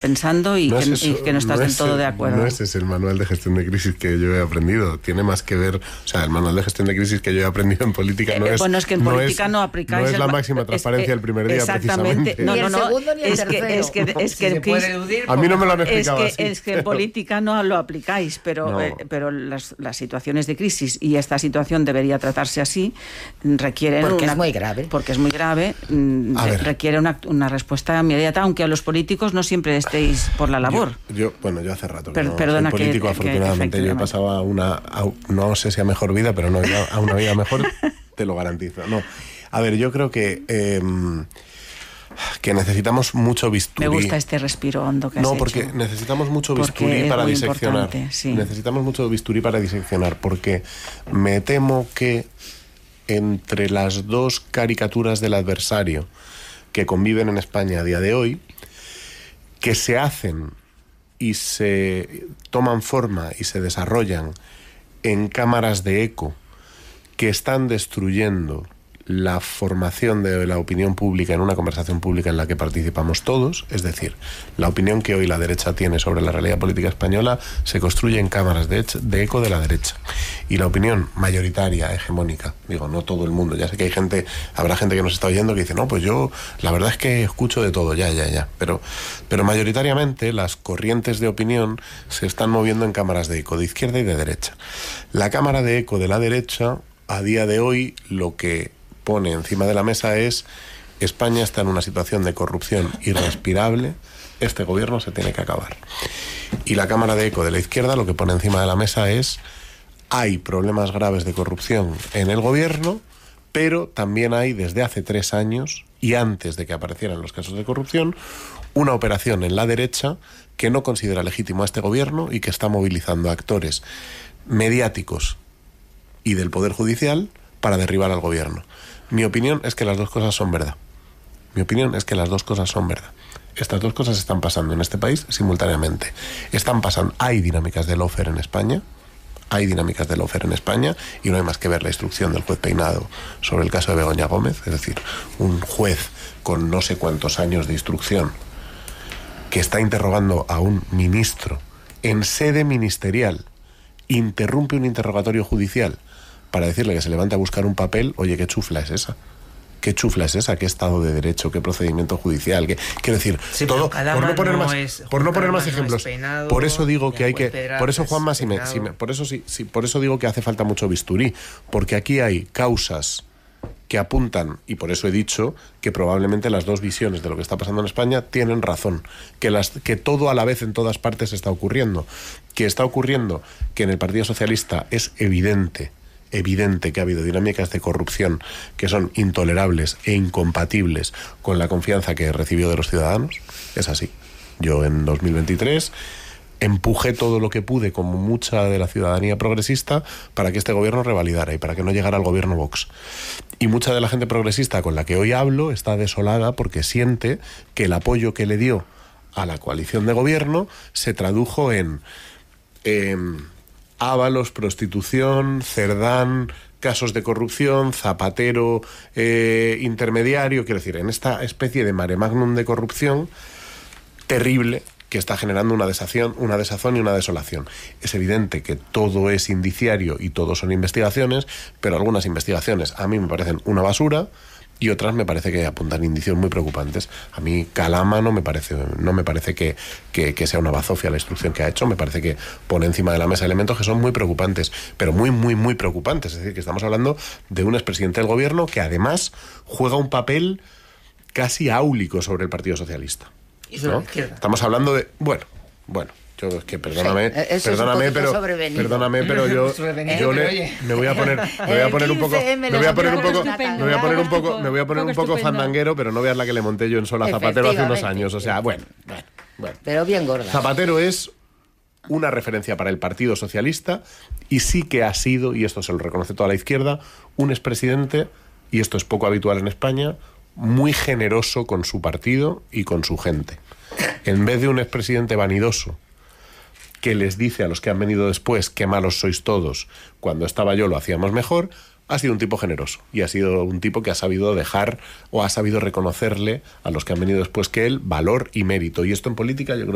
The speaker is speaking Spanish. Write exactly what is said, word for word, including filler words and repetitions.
pensando y, no que, eso, y que no estás no del ese, todo de acuerdo. No ese es el manual de gestión de crisis que yo he aprendido. Tiene más que ver, o sea, el manual de gestión de crisis que yo he aprendido en política no eh, es... Bueno, es que en no política es, no aplicáis... No es el, la máxima transparencia el primer día, exactamente. precisamente. No, Ni no, el no. segundo ni el es tercero. que, es que, es Si que, se puede eludir, a mí no me lo han es explicado que, así. es que en política no lo aplicáis, pero, No. eh, pero las, las situaciones de crisis, y esta situación debería tratarse así, requieren... Porque una, es muy grave. Porque es muy grave, A ver. requiere una, una respuesta inmediata, aunque a los políticos no siempre estéis por la labor. Yo, yo bueno, yo hace rato que Per, no perdona soy político, que, afortunadamente. que yo he pasado a una, a, no sé si a mejor vida, pero no a una vida mejor, te lo garantizo. No, a ver, yo creo que... Eh, que necesitamos mucho bisturí. Me gusta este respiro hondo que has No, hecho. porque necesitamos mucho Porque bisturí es para muy diseccionar. sí. Necesitamos mucho bisturí para diseccionar, porque me temo que entre las dos caricaturas del adversario que conviven en España a día de hoy, que se hacen y se toman forma y se desarrollan en cámaras de eco que están destruyendo la formación de la opinión pública en una conversación pública en la que participamos todos, es decir, la opinión que hoy la derecha tiene sobre la realidad política española se construye en cámaras de, de eco de la derecha. Y la opinión mayoritaria, hegemónica, digo, no todo el mundo, ya sé que hay gente, habrá gente que nos está oyendo que dice, no, pues yo la verdad es que escucho de todo, ya, ya, ya, pero, pero mayoritariamente las corrientes de opinión se están moviendo en cámaras de eco, de izquierda y de derecha. La cámara de eco de la derecha, a día de hoy, lo que pone encima de la mesa es: España está en una situación de corrupción irrespirable, este gobierno se tiene que acabar. Y la cámara de eco de la izquierda lo que pone encima de la mesa es: hay problemas graves de corrupción en el gobierno, pero también hay desde hace tres años y antes de que aparecieran los casos de corrupción una operación en la derecha que no considera legítimo a este gobierno y que está movilizando actores mediáticos y del Poder Judicial para derribar al gobierno. Mi opinión es que las dos cosas son verdad. Mi opinión es que las dos cosas son verdad. Estas dos cosas están pasando en este país simultáneamente. Están pasando, hay dinámicas de lawfare en España, hay dinámicas de lawfare en España, y no hay más que ver la instrucción del juez Peinado sobre el caso de Begoña Gómez, es decir, un juez con no sé cuántos años de instrucción que está interrogando a un ministro en sede ministerial, interrumpe un interrogatorio judicial para decirle que se levante a buscar un papel. Oye, ¿qué chufla es esa? ¿Qué chufla es esa? ¿Qué Estado de Derecho? ¿Qué procedimiento judicial? ¿Qué, quiero decir, sí, todo, por no poner no más, es, por no poner más no ejemplos. Peinado, por eso digo que hay que, Pedraza, por eso Juanma, si me, si me, por eso sí, sí, por eso digo que hace falta mucho bisturí, porque aquí hay causas que apuntan, y por eso he dicho que probablemente las dos visiones de lo que está pasando en España tienen razón, que, las, que todo a la vez en todas partes está ocurriendo, que está ocurriendo que en el Partido Socialista es evidente, evidente que ha habido dinámicas de corrupción que son intolerables e incompatibles con la confianza que recibió de los ciudadanos. Es así. Yo en dos mil veintitrés empujé todo lo que pude, como mucha de la ciudadanía progresista, para que este gobierno revalidara y para que no llegara al gobierno Vox. Y mucha de la gente progresista con la que hoy hablo está desolada porque siente que el apoyo que le dio a la coalición de gobierno se tradujo en eh, ávalos, prostitución, Cerdán, casos de corrupción, Zapatero eh, intermediario, quiero decir, en esta especie de mare magnum de corrupción terrible que está generando una desazón, una desazón y una desolación. Es evidente que todo es indiciario y todo son investigaciones, pero algunas investigaciones a mí me parecen una basura y otras me parece que apuntan indicios muy preocupantes. A mí Calama no me parece, no me parece que, que, que sea una bazofia la instrucción que ha hecho, me parece que pone encima de la mesa elementos que son muy preocupantes, pero muy, muy, muy preocupantes. Es decir, que estamos hablando de un expresidente del gobierno que además juega un papel casi áulico sobre el Partido Socialista. Y sobre ¿no? la izquierda. Estamos hablando de... Bueno, bueno, yo es que perdóname, Sí, eso perdóname, es un pero sobrevenido. perdóname, pero yo, Sobrevenido, yo pero le, oye. me voy a poner, me voy a poner un poco, me voy a poner un poco, me voy a poner un poco, me voy a poner un poco fandanguero, pero no veas la que le monté yo en Sol a Zapatero hace unos años, o sea, bueno, bueno, bueno. Pero bien gorda. Zapatero es una referencia para el Partido Socialista y sí que ha sido, y esto se lo reconoce toda la izquierda, un expresidente, y esto es poco habitual en España, muy generoso con su partido y con su gente. En vez de un expresidente vanidoso que les dice a los que han venido después qué malos sois todos, cuando estaba yo lo hacíamos mejor, ha sido un tipo generoso y ha sido un tipo que ha sabido dejar o ha sabido reconocerle a los que han venido después que él valor y mérito. Y esto en política yo creo